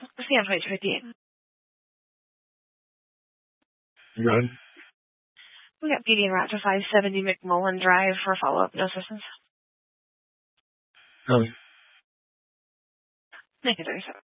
先回推电。 Go ahead. We got PD and route to 570 McMullen Drive for follow-up and assistance. Really? Negative 37.